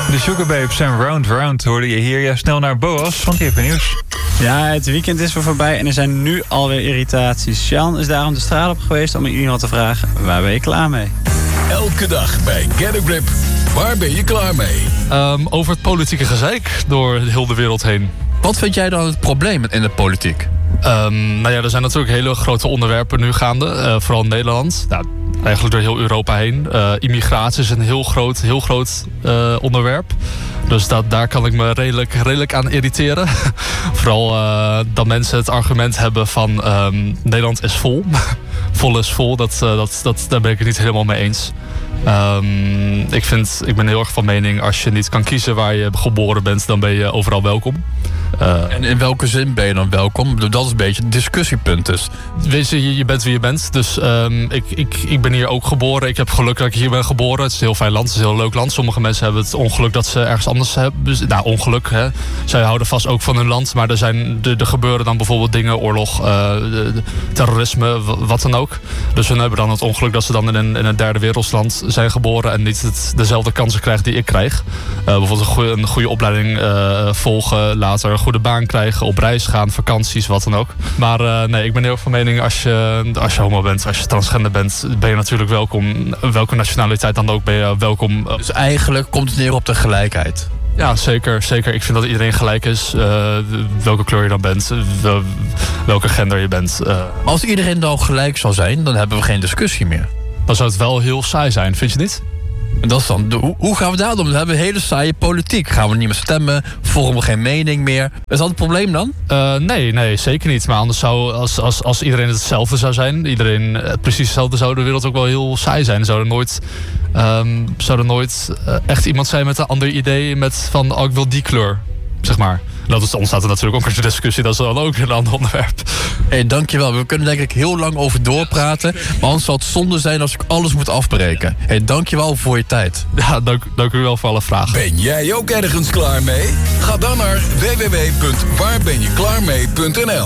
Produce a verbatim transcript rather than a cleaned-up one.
De Sugarbabes en Round Round hoorde je hier. Ja, snel naar Boas, want die heeft weer nieuws. Ja, het weekend is weer voorbij en er zijn nu alweer irritaties. Sjan is daarom de straat op geweest om iemand te vragen: waar ben je klaar mee? Elke dag bij Get a Grip. Waar ben je klaar mee? Um, over het politieke gezeik door heel de wereld heen. Wat vind jij dan het probleem in de politiek? Um, nou ja, er zijn natuurlijk hele grote onderwerpen nu gaande. Uh, vooral in Nederland. Nou, eigenlijk door heel Europa heen. Uh, immigratie is een heel groot, heel groot uh, onderwerp. Dus dat, daar kan ik me redelijk, redelijk aan irriteren. Vooral uh, dat mensen het argument hebben van um, Nederland is vol. Vol is vol, dat, uh, dat, dat, daar ben ik het niet helemaal mee eens. Um, ik, vind, ik ben heel erg van mening, als je niet kan kiezen waar je geboren bent, dan ben je overal welkom. Uh, en in welke zin ben je dan welkom? Dat is een beetje het discussiepunt dus. Weet je, je bent wie je bent. Dus um, ik, ik, ik ben hier ook geboren. Ik heb geluk dat ik hier ben geboren. Het is een heel fijn land, het is een heel leuk land. Sommige mensen hebben het ongeluk dat ze ergens anders hebben. Nou, ongeluk, hè. Zij houden vast ook van hun land. Maar er, zijn, er, er gebeuren dan bijvoorbeeld dingen, oorlog, uh, de, de, terrorisme, wat dan ook. Dus hun hebben dan het ongeluk dat ze dan in een, in een derde wereldland zijn geboren en niet het, dezelfde kansen krijgen die ik krijg. Uh, bijvoorbeeld een goede, een goede opleiding uh, volgen, later een goede baan krijgen, op reis gaan, vakanties, wat dan ook. Maar uh, nee, ik ben heel erg van mening, als je, als je homo bent, als je transgender bent, ben je natuurlijk welkom. Welke nationaliteit dan ook ben je welkom. Dus eigenlijk komt het neer op de gelijkheid. Ja, zeker, zeker. Ik vind dat iedereen gelijk is. Uh, welke kleur je dan bent, uh, welke gender je bent. Uh. Maar als iedereen dan gelijk zou zijn, dan hebben we geen discussie meer. Dan zou het wel heel saai zijn, vind je niet? En dat is dan, hoe, hoe gaan we daar dan? We hebben een hele saaie politiek. Gaan we niet meer stemmen? Vormen we geen mening meer? Is dat het probleem dan? Uh, nee, nee, zeker niet. Maar anders zou, als, als, als iedereen hetzelfde zou zijn, iedereen uh, precies hetzelfde, zou de wereld ook wel heel saai zijn. Zou er nooit, um, zou er nooit uh, echt iemand zijn met een ander idee, met van, oh, ik wil die kleur, zeg maar. Dat is, ontstaat er natuurlijk ook een discussie, dat is dan ook een ander onderwerp. Hé, hey, dankjewel. We kunnen denk ik heel lang over doorpraten. Maar anders zal het zonde zijn als ik alles moet afbreken. Hé, hey, dankjewel voor je tijd. Ja, dank, dank u wel voor alle vragen. Ben jij ook ergens klaar mee? Ga dan naar w w w punt waar ben je klaar mee punt n l.